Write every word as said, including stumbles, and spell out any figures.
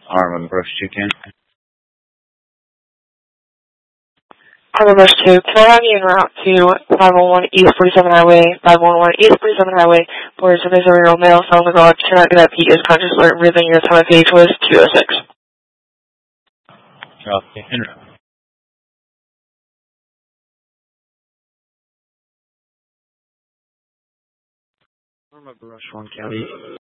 Arma Brush two ten. Arma Brush two, can I have you en route to five one one East forty-seven Highway, five one one East forty-seven Highway, for a Missouri male found in the garage, cannot be that Pete is conscious alert, breathing, your time of page was two oh six. Okay, en route. Arma Brush one County.